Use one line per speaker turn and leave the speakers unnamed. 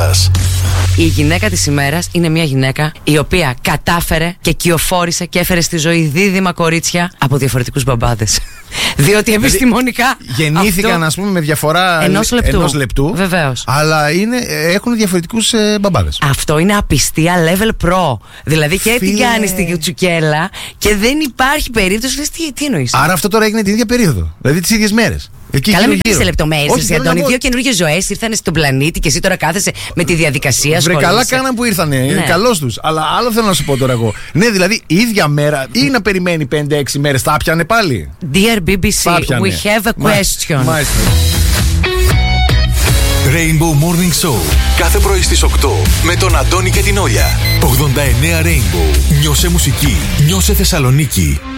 ημέρας.
Η γυναίκα της ημέρας είναι μια γυναίκα η οποία κατάφερε και κυοφόρησε και έφερε στη ζωή δίδυμα κορίτσια από διαφορετικούς μπαμπάδες. Διότι επιστημονικά
γεννήθηκαν, ας πούμε, με διαφορά ενός λεπτού.
Βεβαίως.
Αλλά έχουν διαφορετικούς μπαμπάδες.
Αυτό είναι απιστία level pro. Δηλαδή και την κάνεις την τσουκέλα και δεν υπάρχει περίπτωση. Λες, τι εννοείς?
Άρα αυτό τώρα έγινε την ίδια περίοδο. Δηλαδή τις ίδιες μέρες.
Καλά, μην πεις σε λεπτομέρειες, Αντώνη. Δύο καινούργιες ζωές ήρθαν στον πλανήτη και εσύ τώρα κάθεσαι με τη διαδικασία σου.
Βρε, καλά κάναν που ήρθανε. Ναι. Καλώς τους. Αλλά άλλο θέλω να σου πω τώρα εγώ. Ναι, δηλαδή η ίδια μέρα ή να περιμένει 5-6 μέρες, θα πιάνε πάλι.
Dear BBC, we have a question.
Rainbow Morning Show. Κάθε πρωί στις 8 με τον Αντώνη και την Όλια. 89 Rainbow. Νιώσε μουσική. Νιώσε Θεσσαλονίκη.